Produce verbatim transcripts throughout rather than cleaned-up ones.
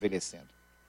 envelhecendo?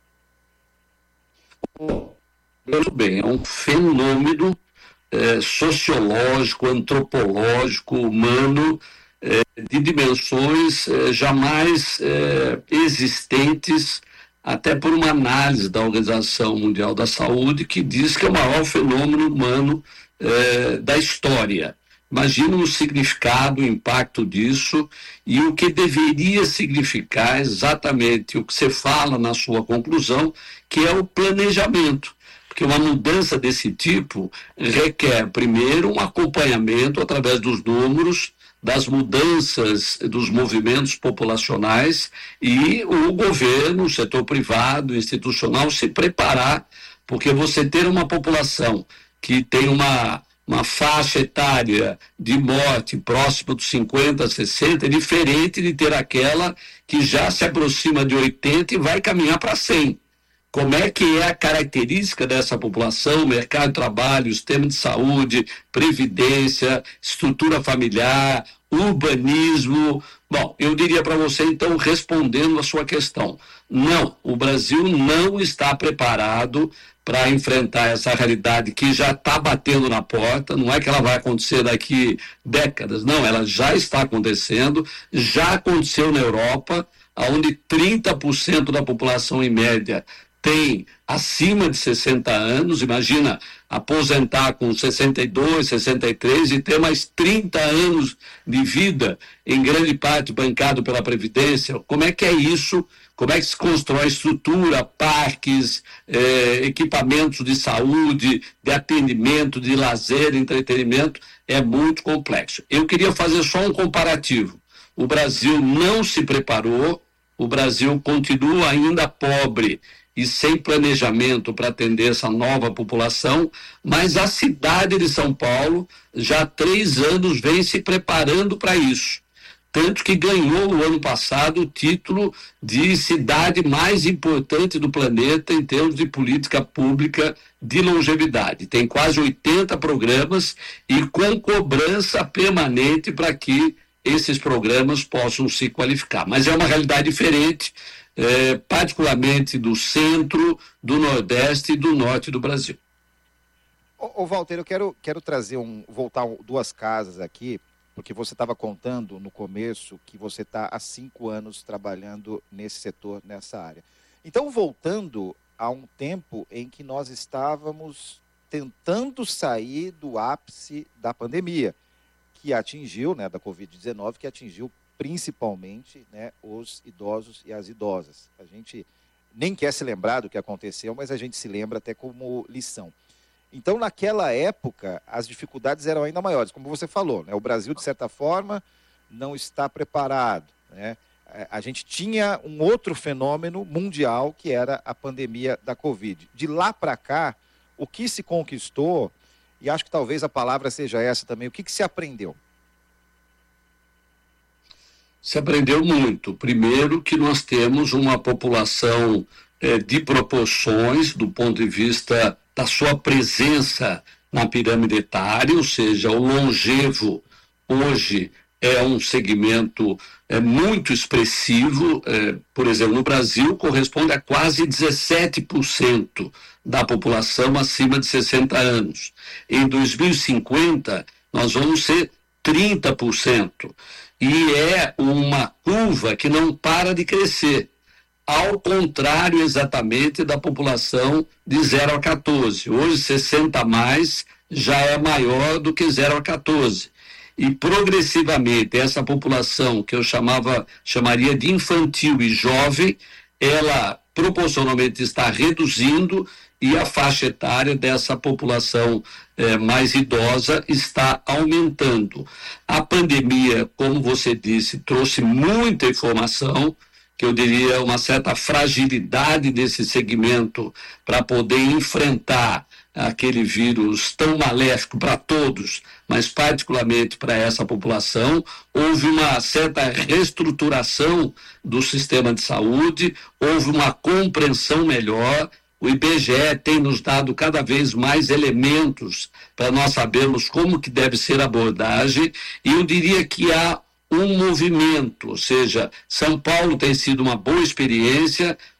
Muito bem, é um fenômeno é, sociológico, antropológico, humano, é, de dimensões é, jamais é, existentes, até por uma análise da Organização Mundial da Saúde, que diz que é o maior fenômeno humano é, da história. Imagina o significado, o impacto disso e o que deveria significar exatamente o que você fala na sua conclusão, que é o planejamento. Porque uma mudança desse tipo requer, primeiro, um acompanhamento através dos números, das mudanças dos movimentos populacionais e o governo, o setor privado, institucional se preparar, porque você ter uma população que tem uma, uma faixa etária de morte próxima dos cinquenta, sessenta, é diferente de ter aquela que já se aproxima de oitenta e vai caminhar para cem. Como é que é a característica dessa população, mercado de trabalho, sistema de saúde, previdência, estrutura familiar, urbanismo? Bom, eu diria para você, então, respondendo a sua questão, não, o Brasil não está preparado para enfrentar essa realidade que já está batendo na porta. Não é que ela vai acontecer daqui décadas, não, ela já está acontecendo, já aconteceu na Europa, onde trinta por cento da população em média tem acima de sessenta anos. Imagina aposentar com sessenta e dois, sessenta e três e ter mais trinta anos de vida, em grande parte bancado pela Previdência. Como é que é isso? Como é que se constrói estrutura, parques, eh, equipamentos de saúde, de atendimento, de lazer, entretenimento? É muito complexo. Eu queria fazer só um comparativo. O Brasil não se preparou, o Brasil continua ainda pobre e sem planejamento para atender essa nova população, mas a cidade de São Paulo já há três anos vem se preparando para isso. Tanto que ganhou no ano passado o título de cidade mais importante do planeta em termos de política pública de longevidade. Tem quase oitenta programas e com cobrança permanente para que esses programas possam se qualificar. Mas é uma realidade diferente, É, particularmente do centro, do nordeste e do norte do Brasil. Ô, ô Walter, eu quero, quero trazer um, voltar um, duas casas aqui, porque você estava contando no começo que você está há cinco anos trabalhando nesse setor, nessa área. Então, voltando a um tempo em que nós estávamos tentando sair do ápice da pandemia, que atingiu, né, da covid dezenove, que atingiu principalmente, né, os idosos e as idosas. A gente nem quer se lembrar do que aconteceu, mas a gente se lembra até como lição. Então, naquela época, as dificuldades eram ainda maiores, como você falou, né? O Brasil, de certa forma, não está preparado, né? A gente tinha um outro fenômeno mundial, que era a pandemia da Covid. De lá para cá, o que se conquistou, e acho que talvez a palavra seja essa também, o que, que se aprendeu? Se aprendeu muito. Primeiro, que nós temos uma população eh, de proporções, do ponto de vista da sua presença na pirâmide etária, ou seja, o longevo hoje é um segmento é, muito expressivo. É, por exemplo, no Brasil, corresponde a quase dezessete por cento da população acima de sessenta anos. Em dois mil e cinquenta, nós vamos ser trinta por cento. E é uma curva que não para de crescer, ao contrário exatamente da população de zero a quatorze. Hoje, sessenta a mais já é maior do que zero a quatorze. E progressivamente essa população, que eu chamava, chamaria de infantil e jovem, ela proporcionalmente está reduzindo e a faixa etária dessa população eh, mais idosa está aumentando. A pandemia, como você disse, trouxe muita informação, que eu diria uma certa fragilidade desse segmento para poder enfrentar aquele vírus tão maléfico para todos, mas particularmente para essa população. Houve uma certa reestruturação do sistema de saúde, houve uma compreensão melhor. O I B G E tem nos dado cada vez mais elementos para nós sabermos como que deve ser a abordagem, e eu diria que há um movimento, ou seja, São Paulo tem sido uma boa experiência,